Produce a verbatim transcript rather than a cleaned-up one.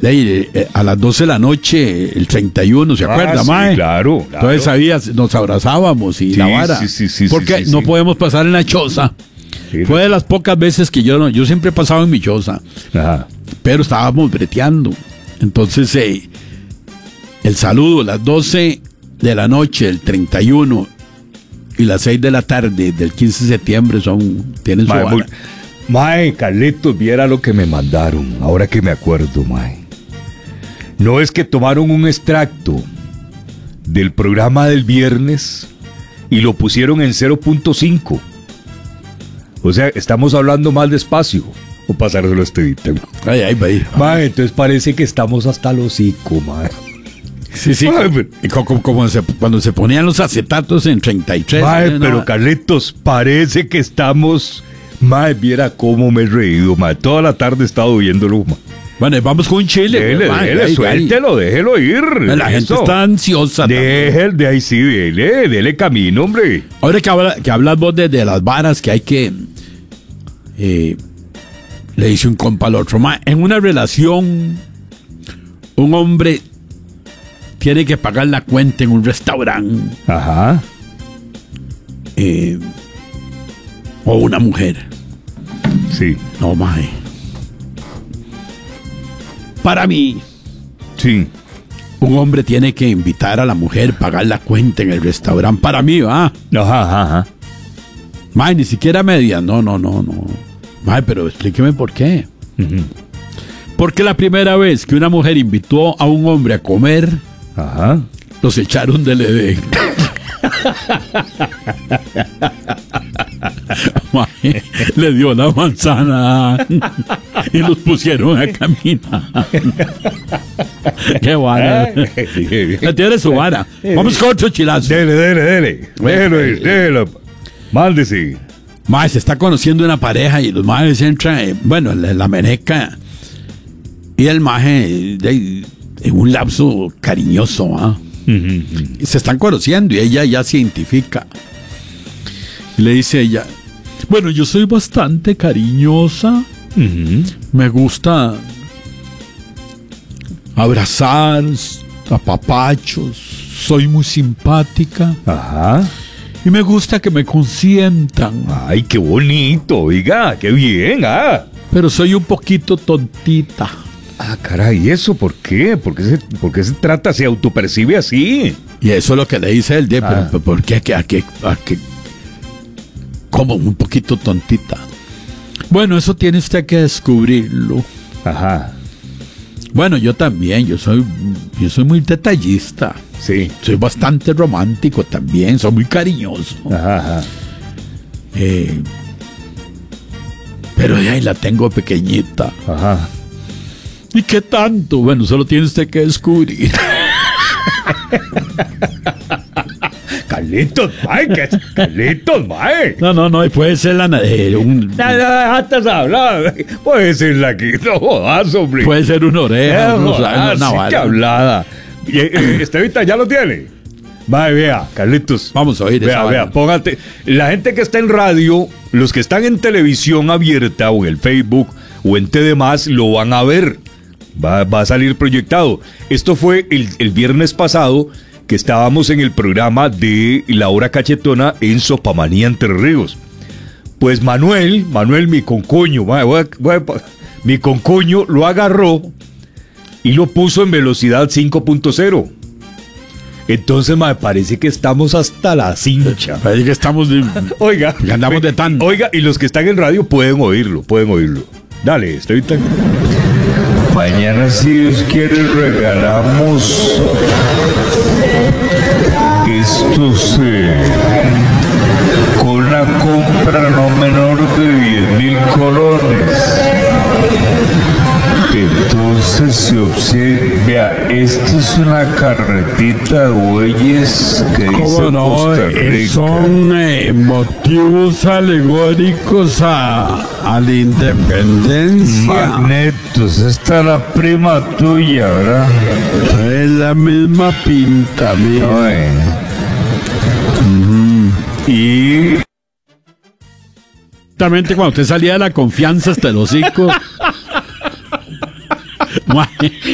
de, eh, a las doce de la noche, el treinta y uno, ¿se Ah, acuerda, sí, mae? claro, claro. Entonces sabías, nos abrazábamos y Sí, la vara. sí, sí, sí, porque sí, sí, no sí. podemos pasar en la choza. Sí. Fue de las pocas veces que yo no, yo siempre he pasado en mi choza, Ajá. pero estábamos breteando. Entonces, eh, el saludo a las doce de la noche, el treinta y uno, y las seis de la tarde del quince de septiembre son, tienen su Mae, vara. muy- mae, Carlitos, viera lo que me mandaron, ahora que me acuerdo, mae. No es que tomaron un extracto del programa del viernes y lo pusieron en cero punto cinco. O sea, estamos hablando más despacio. O pasárselo a este ítem. Ay, ay, ay. Mae, entonces parece que estamos hasta el hocico, mae. Sí, sí. Ay, pero- Y co- co- como se- cuando se ponían los acetatos en treinta y tres. Mae, ¿no? pero Carlitos, parece que estamos... Mae, viera cómo me he reído, mae. Toda la tarde he estado viéndolo, mae. Bueno, vamos con Chile. Dele, mae, dele, ay, ay. suéltelo, déjelo ir. La gente Eso. está ansiosa. también. Déjelo, de ahí sí, dele, dele camino, hombre. Ahora que, habla, que hablas vos de, de las varas que hay que... eh, le dice un compa al otro. Mae, en una relación, un hombre tiene que pagar la cuenta en un restaurante. Ajá. eh, o una mujer. Sí, No, mae. Para mí, sí. un hombre tiene que invitar a la mujer, pagar la cuenta en el restaurante. Para mí, ¿va? Ajá, ajá, ajá. Mae, ni siquiera media. No, no, no, no. Mae, pero explíqueme por qué. Ujú. Porque la primera vez que una mujer invitó a un hombre a comer, Ajá. los echaron del Edén. Mae, le dio la manzana y los pusieron a caminar. Qué vara. Ya tiene su vara. Vamos con otro chilazo. Dele, dele, dele. Déjelo ir, déjelo. Mándese. Mae, se está conociendo una pareja y los majes entran, eh, bueno, en la, la meneca, y el maje, de, en un lapso cariñoso, ¿ah? Y se están conociendo y ella ya se identifica. Y le dice ella, bueno, yo soy bastante cariñosa, Ujú. me gusta abrazar, apapachos, soy muy simpática Ajá. y me gusta que me consientan, Ay, qué bonito, oiga, qué bien, ah. pero soy un poquito tontita. Ah, caray, ¿eso por qué? ¿Por qué se, por qué se trata, se autopercibe así? Y eso es lo que le dice él, de, pero, Ah. pero ¿por qué? ¿A qué? ¿A qué? ¿A qué? Como un poquito tontita. Bueno, eso tiene usted que descubrirlo. Ajá, Bueno, yo también, yo soy, yo soy muy detallista. sí. Soy bastante romántico también, soy muy cariñoso. Ajá, ajá. Eh, pero de ahí la tengo pequeñita. Ajá. ¿Y qué tanto? Bueno, solo tiene usted que descubrir. Carlitos, mae, que Carlitos, mae. No, no, no, puede ser la... eh, un- Ya, ya, dejaste hablar. Puede ser la que no jodas, hombre. puede ser una oreja, Eh, no, jodas, una sí, vara. qué hablada. Y, eh, Estevita ya lo tiene. Vaya, vea, Carlitos. Vamos a oír esa Vea, vara. vea, póngate. La gente que está en radio, los que están en televisión abierta o en el Facebook o en T D más, lo van a ver. Va, va a salir proyectado. Esto fue el, el viernes pasado que estábamos en el programa de La Hora Cachetona en Sopamanía, Entre Ríos. Pues Manuel, Manuel, mi concuño, mae, voy a- voy a- mi concuño lo agarró y lo puso en velocidad cinco punto cero. Entonces, me parece que estamos hasta la cincha. Parece que estamos de- Oiga, que andamos de tan. oiga, y los que están en radio pueden oírlo, pueden oírlo. Dale, estoy tan... Mañana, si Dios quiere, regalamos estos eh, con una compra no menor de diez mil colones. Entonces se observa, esta es una carretita de bueyes que dice ¿Cómo no? Costa Eh, Rica. Son eh, motivos alegóricos a, a la independencia. Magnetos, esta es la prima tuya, ¿verdad? Es la misma pinta, mira. Bueno. Y Exactamente cuando usted salía de la confianza hasta el hocico. Mae.